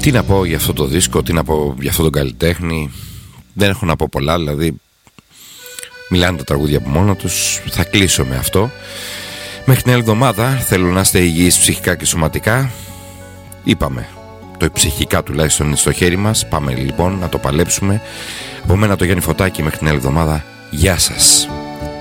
Τι να πω για αυτό το δίσκο, τι να πω για αυτόν τον καλλιτέχνη. Δεν έχω να πω πολλά, δηλαδή μιλάνε τα τραγούδια από μόνο τους. Θα κλείσω με αυτό. Μέχρι την άλλη εβδομάδα θέλω να είστε υγιείς ψυχικά και σωματικά. Είπαμε, το ψυχικά τουλάχιστον είναι στο χέρι μας. Πάμε λοιπόν να το παλέψουμε. Από μένα το Γιάννη Φωτάκη, μέχρι την άλλη εβδομάδα. Γεια σας.